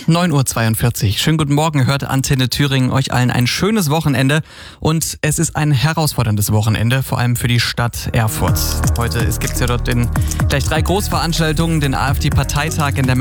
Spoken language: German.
9:42 Uhr. Schönen guten Morgen, hört Antenne Thüringen. Euch allen ein schönes Wochenende. Und es ist ein herausforderndes Wochenende, vor allem für die Stadt Erfurt. Heute gibt es ja dort gleich 3 Großveranstaltungen, den AfD-Parteitag in der